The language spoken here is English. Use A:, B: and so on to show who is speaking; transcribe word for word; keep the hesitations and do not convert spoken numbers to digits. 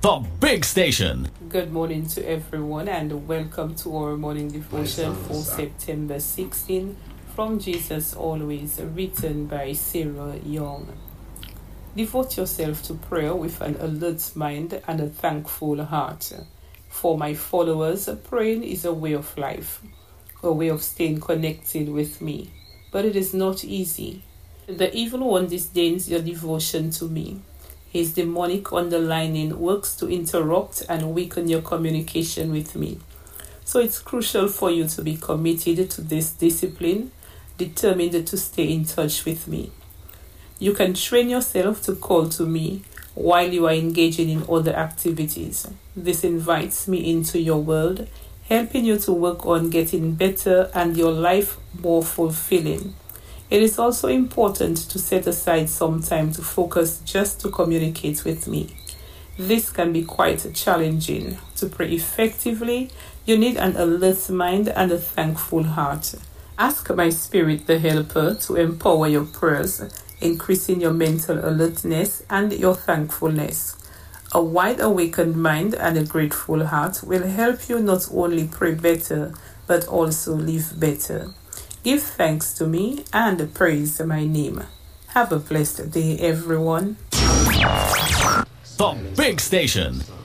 A: The Big Station.
B: Good morning to everyone and welcome to our morning devotion for September sixteenth from Jesus Always, written by Sarah Young. Devote yourself to prayer with an alert mind and a thankful heart. For my followers, praying is a way of life, a way of staying connected with me. But it is not easy. The evil one disdains your devotion to me. His demonic underlining works to interrupt and weaken your communication with me. So it's crucial for you to be committed to this discipline, determined to stay in touch with me. You can train yourself to call to me while you are engaging in other activities. This invites me into your world, helping you to work on getting better and your life more fulfilling. It is also important to set aside some time to focus just to communicate with me. This can be quite challenging. To pray effectively, you need an alert mind and a thankful heart. Ask my Spirit, the Helper, to empower your prayers, increasing your mental alertness and your thankfulness. A wide awakened mind and a grateful heart will help you not only pray better, but also live better. Give thanks to me and praise my name. Have a blessed day, everyone.
A: The Big Station.